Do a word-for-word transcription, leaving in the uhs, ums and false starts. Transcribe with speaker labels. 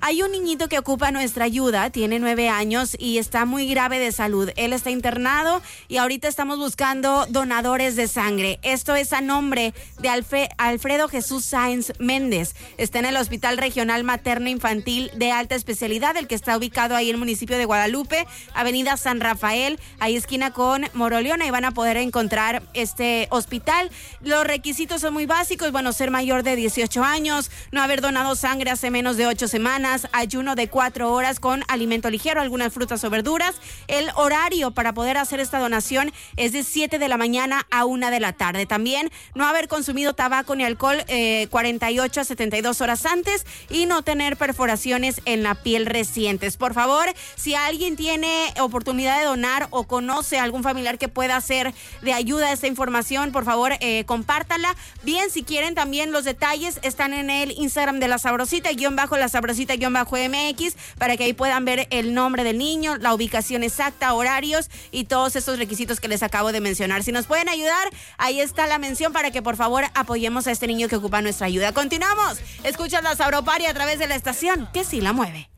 Speaker 1: Hay un niñito que ocupa nuestra ayuda, tiene nueve años y está muy grave de salud. Él está internado y ahorita estamos buscando donadores de sangre. Esto es a nombre de Alfe, Alfredo Jesús Sáenz Méndez. Está en el Hospital Regional Materno Infantil de Alta Especialidad, el que está ubicado ahí en el municipio de Guadalupe, Avenida San Rafael, ahí esquina con Moroleón. Ahí van a poder encontrar este hospital. Los requisitos son muy básicos, bueno, ser mayor de dieciocho años, no haber donado sangre hace menos de ocho semanas, ayuno de cuatro horas con alimento ligero, algunas frutas o verduras. El horario para poder hacer esta donación es de siete de la mañana a una de la tarde. También no haber consumido tabaco ni alcohol eh, cuarenta y ocho a setenta y dos horas antes y no tener perforaciones en la piel recientes. Por favor, si alguien tiene oportunidad de donar o conoce a algún familiar que pueda hacer de ayuda a esta información, por favor, eh, compártala. Bien, si quieren también los detalles están en el Instagram de La Sabrosita, guión bajo La Sabrosita, guión bajo M X, para que ahí puedan ver el nombre del niño, la ubicación exacta, horarios y todos estos requisitos que les acabo de mencionar. Si nos pueden ayudar, ahí está la mención para que por favor apoyemos a este niño que ocupa nuestra ayuda. Continuamos. Escuchas La Sabroparia a través de la estación que sí la mueve.